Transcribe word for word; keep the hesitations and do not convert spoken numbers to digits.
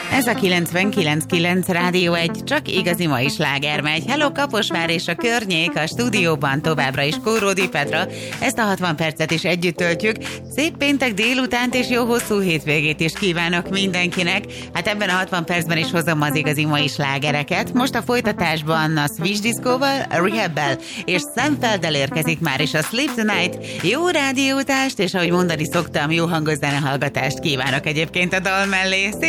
Ez a kilencvenkilenc kilenc Rádió egy csak igazi mai sláger megy. Hello Kaposvár és a környék, a stúdióban továbbra is Kóródi Petra. Ezt a hatvan percet is együtt töltjük. Szép péntek délutánt és jó hosszú hétvégét is kívánok mindenkinek. Hát ebben a hatvan percben is hozom az igazi mai slágereket. Most a folytatásban a Swish Disco-val, Rehab-bel és Szemfelddel érkezik már is a Sleep Tonight. Jó rádiótást, és ahogy mondani szoktam, jó hangos zenehallgatást kívánok egyébként a dal mellé.